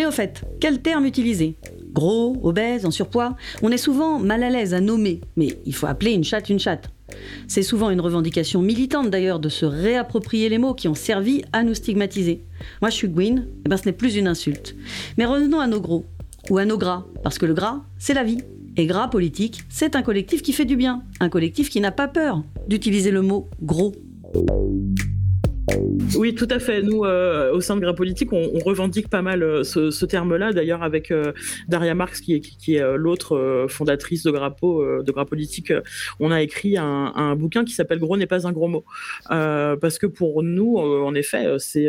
Mais au fait, quel terme utiliser ? Gros, obèse, en surpoids ? On est souvent mal à l'aise à nommer, mais il faut appeler une chatte une chatte. C'est souvent une revendication militante d'ailleurs de se réapproprier les mots qui ont servi à nous stigmatiser. Moi je suis Gwyn, ce n'est plus une insulte. Mais revenons à nos gros, ou à nos gras, parce que le gras, c'est la vie. Et Gras Politique, c'est un collectif qui fait du bien, un collectif qui n'a pas peur d'utiliser le mot gros. Oui, tout à fait. Nous, au sein de Gras Politique, on revendique pas mal ce terme-là. D'ailleurs, avec Daria Marx, qui est l'autre fondatrice de Gras Politique, on a écrit un bouquin qui s'appelle « Gros n'est pas un gros mot ». Parce que pour nous, en effet,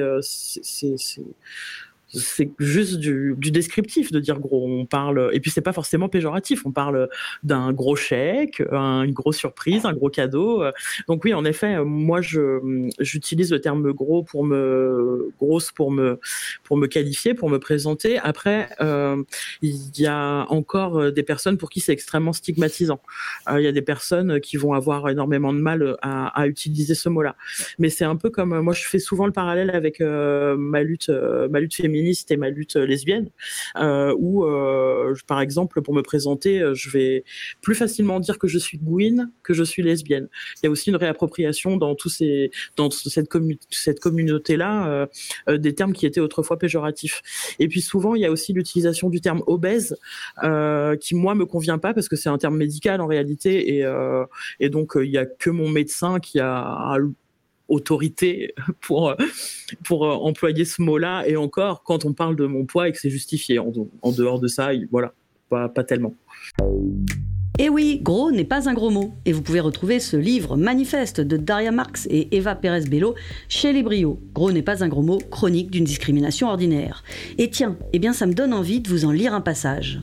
c'est juste du descriptif de dire gros. On parle, et puis c'est pas forcément péjoratif. On parle d'un gros chèque, une grosse surprise, un gros cadeau. Donc oui, en effet, moi j'utilise le terme gros pour me qualifier, pour me présenter. Après, il y a encore des personnes pour qui c'est extrêmement stigmatisant. Il y a des personnes qui vont avoir énormément de mal à utiliser ce mot-là. Mais c'est un peu comme moi, je fais souvent le parallèle avec ma lutte féministe et ma lutte lesbienne, où par exemple, pour me présenter, je vais plus facilement dire que je suis Gwyn que je suis lesbienne. Il y a aussi une réappropriation dans cette communauté-là des termes qui étaient autrefois péjoratifs. Et puis souvent, il y a aussi l'utilisation du terme obèse, qui moi me convient pas parce que c'est un terme médical en réalité, et donc il y a que mon médecin qui a autorité pour employer ce mot-là, et encore quand on parle de mon poids et que c'est justifié. En dehors de ça, voilà, pas tellement. Et oui, gros n'est pas un gros mot. Et vous pouvez retrouver ce livre manifeste de Daria Marx et Eva Pérez-Bello chez Les Brio. Gros n'est pas un gros mot, chronique d'une discrimination ordinaire. Et tiens, ça me donne envie de vous en lire un passage.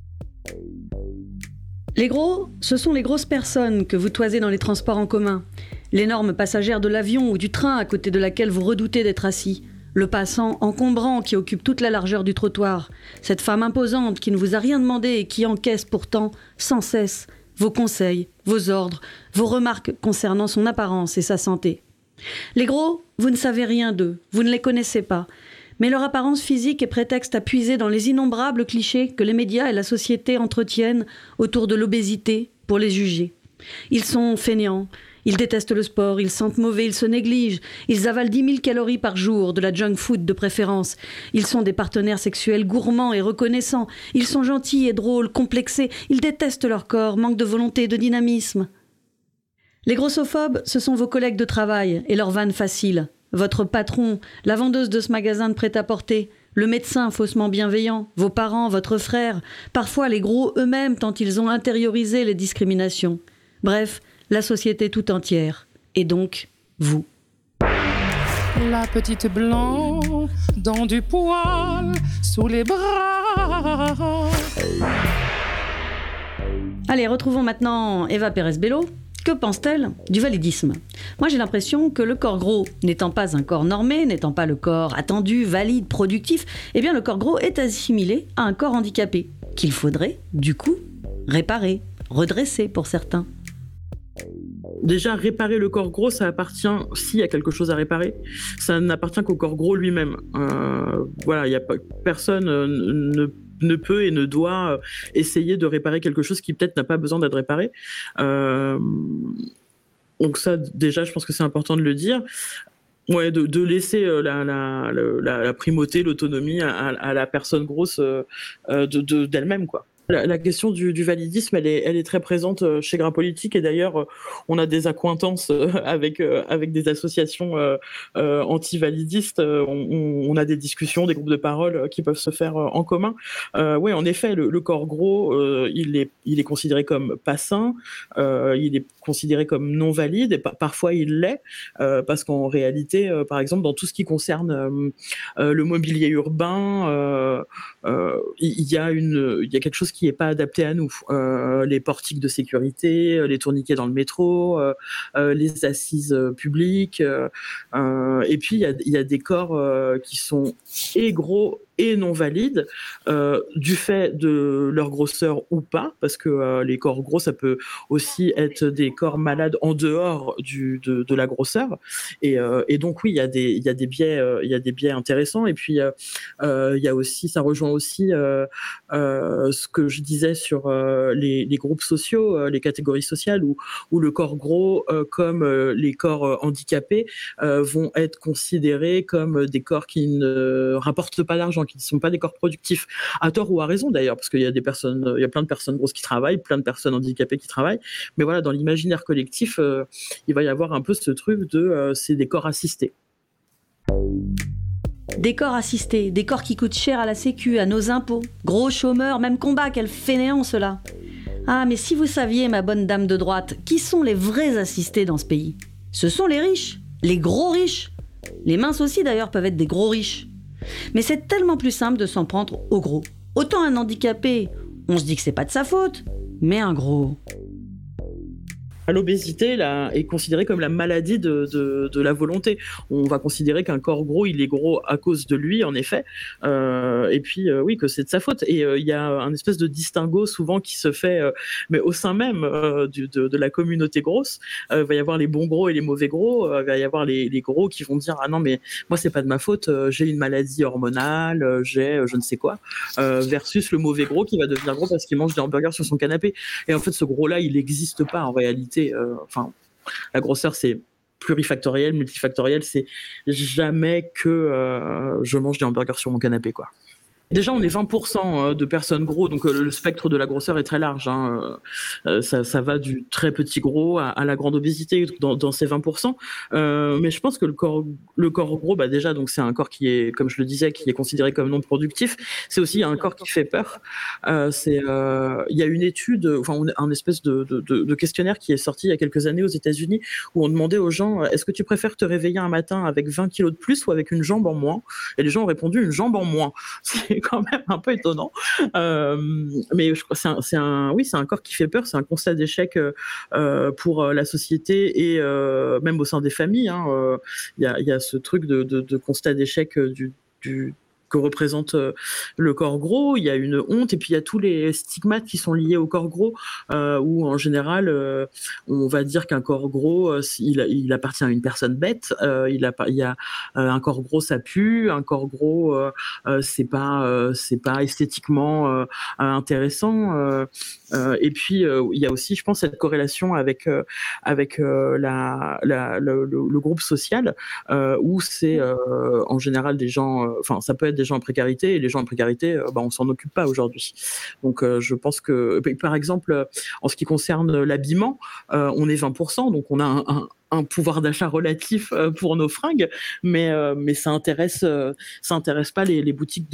Les gros, ce sont les grosses personnes que vous toisez dans les transports en commun. L'énorme passagère de l'avion ou du train à côté de laquelle vous redoutez d'être assis. Le passant encombrant qui occupe toute la largeur du trottoir. Cette femme imposante qui ne vous a rien demandé et qui encaisse pourtant, sans cesse, vos conseils, vos ordres, vos remarques concernant son apparence et sa santé. Les gros, vous ne savez rien d'eux, vous ne les connaissez pas. Mais leur apparence physique est prétexte à puiser dans les innombrables clichés que les médias et la société entretiennent autour de l'obésité pour les juger. Ils sont fainéants. Ils détestent le sport, ils sentent mauvais, ils se négligent. Ils avalent 10 000 calories par jour, de la junk food de préférence. Ils sont des partenaires sexuels gourmands et reconnaissants. Ils sont gentils et drôles, complexés. Ils détestent leur corps, manquent de volonté, de dynamisme. Les grossophobes, ce sont vos collègues de travail et leurs vannes faciles. Votre patron, la vendeuse de ce magasin de prêt-à-porter, le médecin faussement bienveillant, vos parents, votre frère, parfois les gros eux-mêmes tant ils ont intériorisé les discriminations. Bref, la société tout entière, et donc vous. La petite blanc dans du poil sous les bras. Allez, retrouvons maintenant Eva Pérez-Bello. Que pense-t-elle du validisme ? Moi, j'ai l'impression que le corps gros, n'étant pas un corps normé, n'étant pas le corps attendu, valide, productif, le corps gros est assimilé à un corps handicapé, qu'il faudrait, du coup, réparer, redresser pour certains. Déjà, réparer le corps gros, ça appartient, s'il y a quelque chose à réparer, ça n'appartient qu'au corps gros lui-même. Voilà, personne ne peut et ne doit essayer de réparer quelque chose qui peut-être n'a pas besoin d'être réparé. Donc ça, déjà, je pense que c'est important de le dire. Ouais, de laisser la primauté, l'autonomie à la personne grosse d'elle-même, quoi. La question du validisme, elle est très présente chez Gras Politique, et d'ailleurs, on a des accointances avec des associations anti-validistes. On a des discussions, des groupes de parole qui peuvent se faire en commun. Oui, en effet, le corps gros, il est considéré comme pas sain, il est considéré comme non valide, et parfois il l'est, parce qu'en réalité, par exemple, dans tout ce qui concerne le mobilier urbain, il y a quelque chose qui est pas adapté à nous. Les portiques de sécurité, les tourniquets dans le métro, les assises publiques, et puis il y a des corps qui sont et gros et non valides, du fait de leur grosseur ou pas, parce que les corps gros, ça peut aussi être des corps malades en dehors de la grosseur. Et donc oui, il y a des biais intéressants. Et puis il y a aussi, ça rejoint aussi ce que je disais sur les groupes sociaux, les catégories sociales où le corps gros, comme les corps handicapés, vont être considérés comme des corps qui ne rapportent pas d'argent, qui ne sont pas des corps productifs, à tort ou à raison d'ailleurs, parce qu'il y a il y a plein de personnes grosses qui travaillent, plein de personnes handicapées qui travaillent, mais voilà, dans l'imaginaire collectif, il va y avoir un peu ce truc de c'est des corps assistés. Des corps assistés, des corps qui coûtent cher à la sécu, à nos impôts. Gros chômeurs, même combat, quel fainéant cela. Ah, mais si vous saviez, ma bonne dame de droite, qui sont les vrais assistés dans ce pays ? Ce sont les riches, les gros riches. Les minces aussi d'ailleurs peuvent être des gros riches. Mais c'est tellement plus simple de s'en prendre aux gros. Autant un handicapé, on se dit que c'est pas de sa faute, mais un gros... L'obésité là, est considérée comme la maladie de la volonté. On va considérer qu'un corps gros, il est gros à cause de lui, en effet. Et puis, oui, que c'est de sa faute. Et il y a un espèce de distinguo souvent qui se fait, mais au sein même de la communauté grosse. Il va y avoir les bons gros et les mauvais gros. Il va y avoir les gros qui vont dire « Ah non, mais moi, c'est pas de ma faute. J'ai une maladie hormonale, j'ai je ne sais quoi. » Versus le mauvais gros qui va devenir gros parce qu'il mange des hamburgers sur son canapé. Et en fait, ce gros-là, il n'existe pas en réalité. Enfin, la grosseur, c'est plurifactoriel, multifactoriel, c'est jamais que je mange des hamburgers sur mon canapé, quoi. Déjà, on est 20% de personnes gros, donc le spectre de la grosseur est très large. Ça va du très petit gros à la grande obésité dans ces 20%. Mais je pense que le corps gros, bah déjà, donc c'est un corps qui est, comme je le disais, qui est considéré comme non productif. C'est aussi un corps qui fait peur. Il y a une étude, enfin, un espèce de questionnaire qui est sorti il y a quelques années aux États-Unis où on demandait aux gens est-ce que tu préfères te réveiller un matin avec 20 kilos de plus ou avec une jambe en moins ? Et les gens ont répondu une jambe en moins. C'est quand même un peu étonnant, mais je crois que c'est un corps qui fait peur, c'est un constat d'échec pour la société et même au sein des familles. Il y a ce truc de constat d'échec que représente le corps gros. Il y a une honte et puis il y a tous les stigmates qui sont liés au corps gros où en général on va dire qu'un corps gros il appartient à une personne bête, il y a un corps gros ça pue, un corps gros c'est pas esthétiquement intéressant et puis il y a aussi je pense cette corrélation avec le groupe social où c'est en général des gens enfin ça peut être des gens en précarité et les gens en précarité on s'en occupe pas aujourd'hui. Donc je pense que par exemple en ce qui concerne l'habillement on est 20% donc on a un pouvoir d'achat relatif pour nos fringues, mais ça intéresse pas les boutiques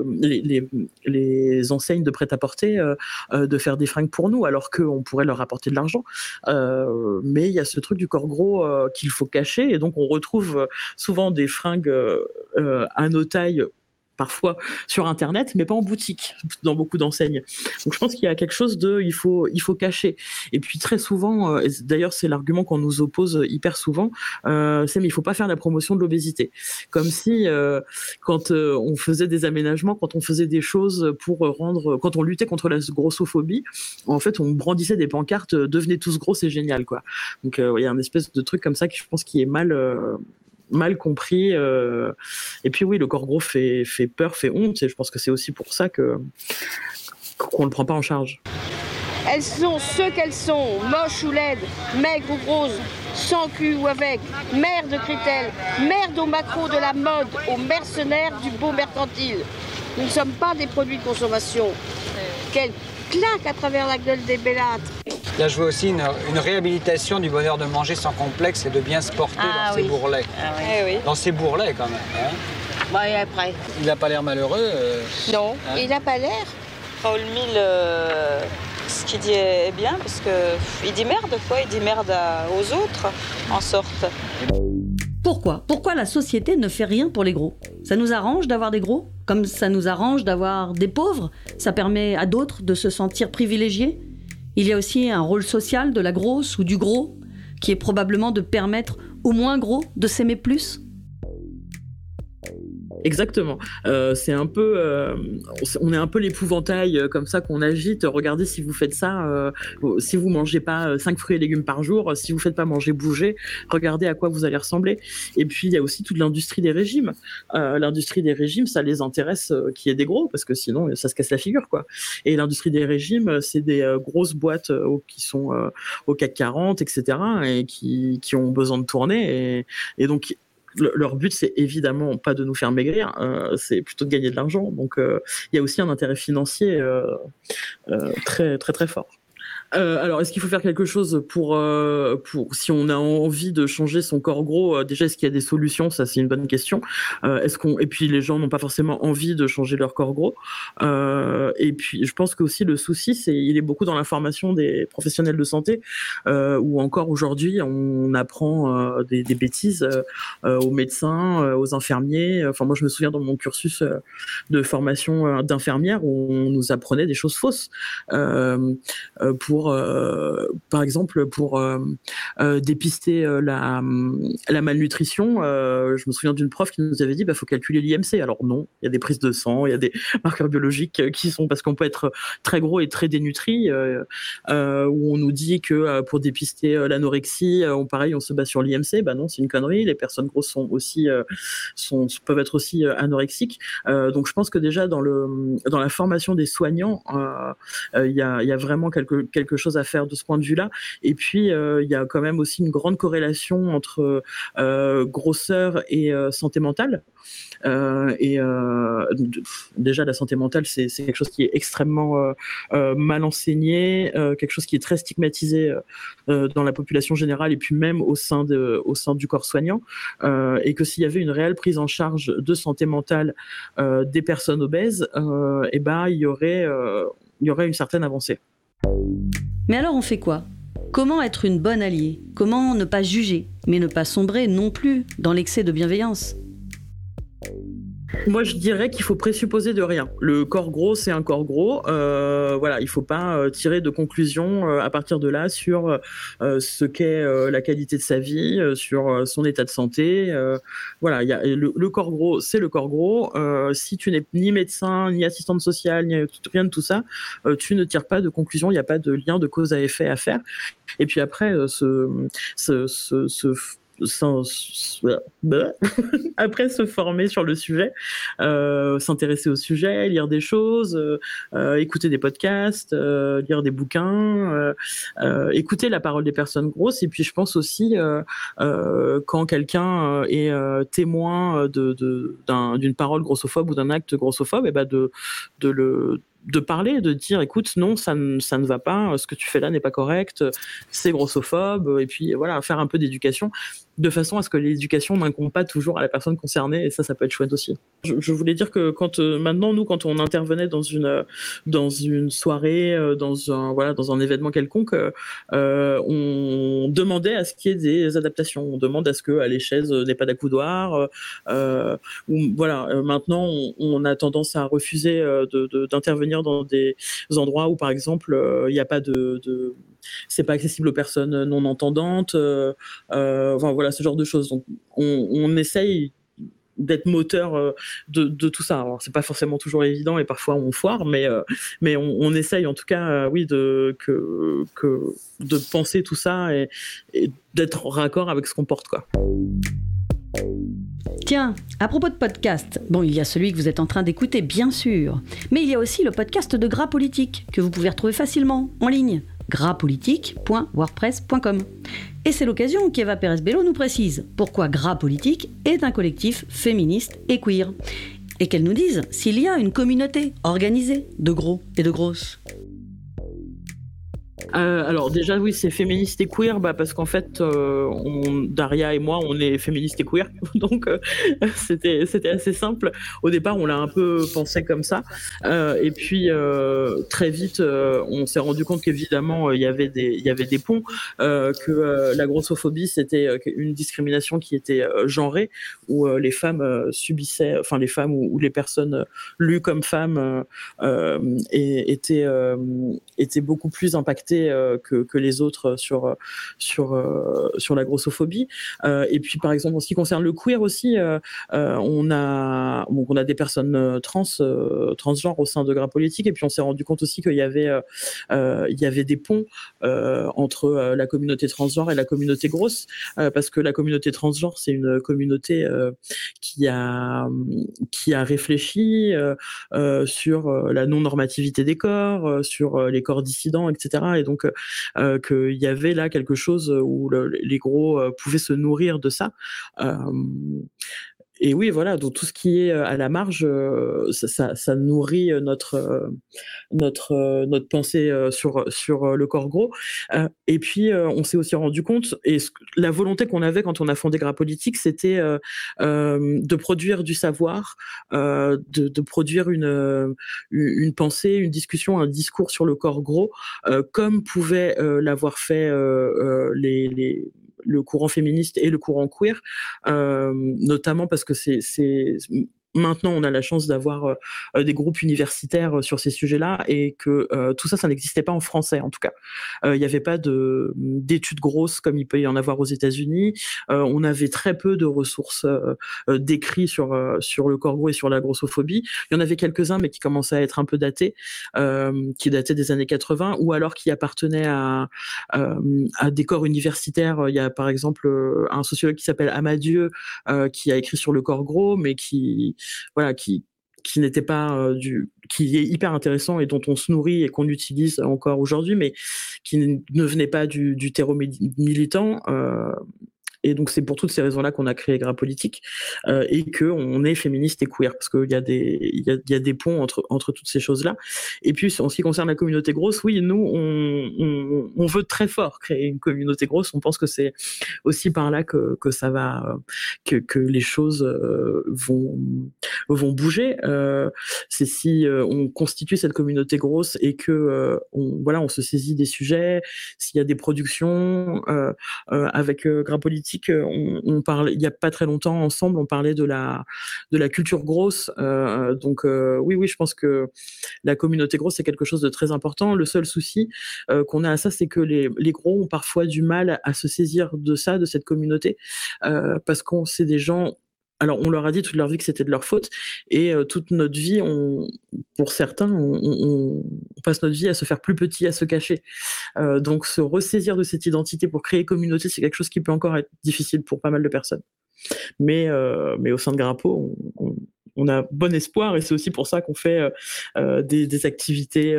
les enseignes de prêt-à-porter de faire des fringues pour nous, alors qu'on pourrait leur apporter de l'argent. Mais il y a ce truc du corps gros qu'il faut cacher, et donc on retrouve souvent des fringues à nos tailles parfois sur internet mais pas en boutique dans beaucoup d'enseignes. Donc je pense qu'il y a quelque chose il faut cacher. Et puis très souvent d'ailleurs c'est l'argument qu'on nous oppose hyper souvent c'est mais il faut pas faire la promotion de l'obésité, comme si quand on faisait des aménagements, quand on faisait des choses quand on luttait contre la grossophobie, en fait on brandissait des pancartes devenez tous gros, c'est génial quoi. Donc il y a un espèce de truc comme ça qui je pense qui est mal compris et puis oui le corps gros fait peur, fait honte, et je pense que c'est aussi pour ça qu'on le prend pas en charge. Elles sont ce qu'elles sont, moches ou laides, maigres ou grosses, sans cul ou avec, mère de critères, merde au macro de la mode, aux mercenaires du beau mercantile. Nous ne sommes pas des produits de consommation. Quelle claque à travers la gueule des bellâtres. Là, je vois aussi une réhabilitation du bonheur de manger sans complexe et de bien se porter dans ses bourrelets. Ah, oui. Dans ses bourrelets, quand même. Hein. Bah, et après. Il n'a pas l'air malheureux. Non, hein. Il n'a pas l'air. Raoul Mille, ce qu'il dit est bien, parce qu'il dit merde, quoi. Il dit merde aux autres, en sorte. Pourquoi la société ne fait rien pour les gros ? Ça nous arrange d'avoir des gros ? Comme ça nous arrange d'avoir des pauvres ? Ça permet à d'autres de se sentir privilégiés ? Il y a aussi un rôle social de la grosse ou du gros, qui est probablement de permettre aux moins gros de s'aimer plus. Exactement. C'est un peu, on est un peu l'épouvantail comme ça qu'on agite. Regardez si vous faites ça, si vous mangez pas 5 fruits et légumes par jour, si vous faites pas manger bouger, regardez à quoi vous allez ressembler. Et puis il y a aussi toute l'industrie des régimes. L'industrie des régimes, ça les intéresse qu'il y ait des gros, parce que sinon ça se casse la figure, quoi. Et l'industrie des régimes, c'est des grosses boîtes qui sont au CAC 40, etc. et qui ont besoin de tourner. Et donc leur but, c'est évidemment pas de nous faire maigrir, c'est plutôt de gagner de l'argent. Donc, il y a aussi un intérêt financier très, très, très fort. Alors, est-ce qu'il faut faire quelque chose pour si on a envie de changer son corps gros, déjà, est-ce qu'il y a des solutions? Ça, c'est une bonne question. Et puis, les gens n'ont pas forcément envie de changer leur corps gros. Et puis, je pense que aussi le souci, il est beaucoup dans la formation des professionnels de santé, où encore aujourd'hui, on apprend des bêtises aux médecins, aux infirmiers. Enfin, moi, je me souviens dans mon cursus de formation d'infirmière où on nous apprenait des choses fausses par exemple, pour dépister la malnutrition. Je me souviens d'une prof qui nous avait dit faut calculer l'IMC. Alors non, il y a des prises de sang, il y a des marqueurs biologiques qui sont, parce qu'on peut être très gros et très dénutri, où on nous dit que pour dépister l'anorexie, on se base sur l'IMC. Non, c'est une connerie. Les personnes grosses sont aussi peuvent être aussi anorexiques. Donc je pense que déjà dans la formation des soignants, il y a vraiment quelque chose à faire de ce point de vue-là. Et puis, il y a quand même aussi une grande corrélation entre grosseur et santé mentale. Déjà, la santé mentale, c'est quelque chose qui est extrêmement mal enseigné, quelque chose qui est très stigmatisé dans la population générale et puis même au sein du corps soignant. Et que s'il y avait une réelle prise en charge de santé mentale des personnes obèses, il y aurait une certaine avancée. Mais alors on fait quoi ? Comment être une bonne alliée ? Comment ne pas juger, mais ne pas sombrer non plus dans l'excès de bienveillance ? Moi, je dirais qu'il faut présupposer de rien. Le corps gros, c'est un corps gros. Voilà, il faut pas tirer de conclusion à partir de là sur ce qu'est la qualité de sa vie, sur son état de santé. Voilà, le corps gros, c'est le corps gros. Si tu n'es ni médecin, ni assistante sociale, ni rien de tout ça, tu ne tires pas de conclusion. Il n'y a pas de lien de cause à effet à faire. Et puis après, après se former sur le sujet, s'intéresser au sujet, lire des choses, écouter des podcasts, lire des bouquins, écouter la parole des personnes grosses. Et puis je pense aussi quand quelqu'un est témoin d'une parole grossophobe ou d'un acte grossophobe, de parler, de dire écoute, non, ça ne va pas, ce que tu fais là n'est pas correct, c'est grossophobe, et puis voilà, faire un peu d'éducation de façon à ce que l'éducation n'incombe pas toujours à la personne concernée, et ça peut être chouette aussi. Je voulais dire que maintenant, nous, quand on intervenait dans une soirée, dans un événement quelconque, on demandait à ce qu'il y ait des adaptations, on demande à ce que les chaises n'aient pas d'accoudoir, maintenant on a tendance à refuser d'intervenir dans des endroits où par exemple il n'y a pas c'est pas accessible aux personnes non entendantes, voilà, ce genre de choses. Donc on essaye d'être moteur de tout ça. Alors c'est pas forcément toujours évident et parfois on foire, mais on essaye en tout cas, de penser tout ça et d'être en raccord avec ce qu'on porte, quoi. Tiens, à propos de podcast, il y a celui que vous êtes en train d'écouter, bien sûr, mais il y a aussi le podcast de Gras Politique, que vous pouvez retrouver facilement en ligne, graspolitique.wordpress.com. Et c'est l'occasion qu'Eva Pérez-Bello nous précise pourquoi Gras Politique est un collectif féministe et queer, et qu'elle nous dise s'il y a une communauté organisée de gros et de grosses. Alors déjà oui, c'est féministe et queer, parce qu'en fait Daria et moi on est féministes et queer, donc c'était assez simple. Au départ on l'a un peu pensé comme ça, et puis très vite on s'est rendu compte qu'évidemment il y avait des ponts, que la grossophobie c'était une discrimination qui était genrée, où les femmes subissaient, enfin les femmes ou les personnes lues comme femmes étaient beaucoup plus impactées avancé que les autres sur la grossophobie. Et puis par exemple en ce qui concerne le queer aussi, on a des personnes transgenres au sein de Gras Politique, et puis on s'est rendu compte aussi qu'il y avait des ponts entre la communauté transgenre et la communauté grosse, parce que la communauté transgenre, c'est une communauté qui a réfléchi sur la non-normativité des corps, sur les corps dissidents, etc. Et donc qu'il y avait là quelque chose où les gros pouvaient se nourrir de ça. Et oui, voilà, donc tout ce qui est à la marge, ça nourrit notre pensée sur le corps gros. Et puis, on s'est aussi rendu compte, et la volonté qu'on avait quand on a fondé Gras Politique, c'était de produire du savoir, de produire une pensée, une discussion, un discours sur le corps gros, comme pouvaient l'avoir fait le courant féministe et le courant queer, notamment parce que maintenant, on a la chance d'avoir des groupes universitaires sur ces sujets-là, et que tout ça n'existait pas en français, en tout cas. Il n'y avait pas d'études grosses comme il peut y en avoir aux États-Unis. On avait très peu de ressources d'écrits sur le corps gros et sur la grossophobie. Il y en avait quelques-uns, mais qui commençaient à être un peu datés, qui dataient des années 80, ou alors qui appartenaient à des corps universitaires. Il y a par exemple un sociologue qui s'appelle Amadieu, qui a écrit sur le corps gros, mais qui n'était pas qui est hyper intéressant et dont on se nourrit et qu'on utilise encore aujourd'hui, mais qui ne venait pas du terreau militant. Et donc c'est pour toutes ces raisons-là qu'on a créé Gras Politique, et qu'on est féministe et queer, parce qu'il y a des ponts entre toutes ces choses-là. Et puis en ce qui concerne la communauté grosse, oui, nous on veut très fort créer une communauté grosse. On pense que c'est aussi par là que ça va, que les choses vont bouger. C'est si on constitue cette communauté grosse et que on se saisit des sujets, s'il y a des productions avec Gras Politique. On parle, il y a pas très longtemps ensemble, on parlait de la culture grosse. Donc oui, je pense que la communauté grosse, c'est quelque chose de très important. Le seul souci qu'on a à ça, c'est que les gros ont parfois du mal à se saisir de ça, de cette communauté, parce qu'on c'est des gens. Alors, on leur a dit toute leur vie que c'était de leur faute, et toute notre vie, pour certains, on passe notre vie à se faire plus petit, à se cacher. Donc, se ressaisir de cette identité pour créer communauté, c'est quelque chose qui peut encore être difficile pour pas mal de personnes. Mais au sein de Grappo, on a bon espoir, et c'est aussi pour ça qu'on fait des activités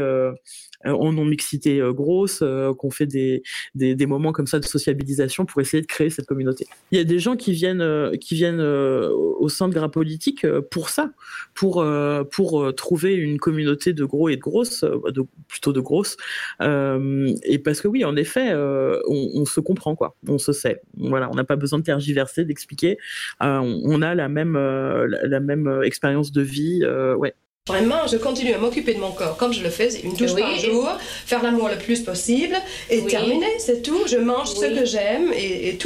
en non-mixité grosse, qu'on fait des moments comme ça de sociabilisation pour essayer de créer cette communauté. Il y a des gens qui viennent au sein de Gras Politique pour ça, pour trouver une communauté de gros et de grosses, plutôt de grosses, et parce que oui, en effet, on se comprend, quoi, on se sait. Voilà, on n'a pas besoin de tergiverser, d'expliquer. On a la même expérience de vie, ouais. Vraiment, je continue à m'occuper de mon corps comme je le fais, une douche par jour, faire l'amour le plus possible, et terminer, c'est tout. Je mange ce que j'aime, et tout.